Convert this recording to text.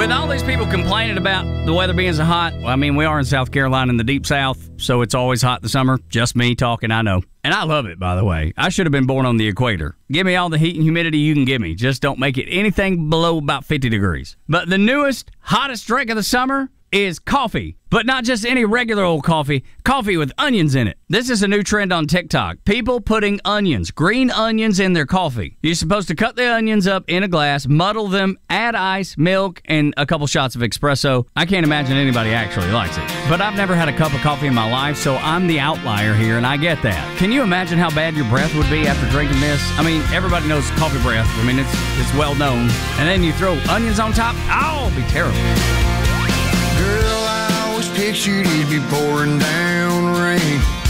With all these people complaining about the weather being so hot, well, I mean, we are in South Carolina in the deep south, so it's always hot in the summer. Just me talking, I know. And I love it, by the way. I should have been born on the equator. Give me all the heat and humidity you can give me. Just don't make it anything below about 50 degrees. But the newest, hottest drink of the summer is coffee. But not just any regular old coffee. Coffee with onions in it. This is a new trend on TikTok. People putting onions, green onions in their coffee. You're supposed to cut the onions up in a glass, muddle them, add ice, milk, and a couple shots of espresso. I can't imagine anybody actually likes it. But I've never had a cup of coffee in my life, so I'm the outlier here, and I get that. Can you imagine how bad your breath would be after drinking this? I mean, everybody knows coffee breath. I mean, it's well known. And then you throw onions on top. Oh, it'd be terrible. Girl, I always pictured it'd be pouring down rain.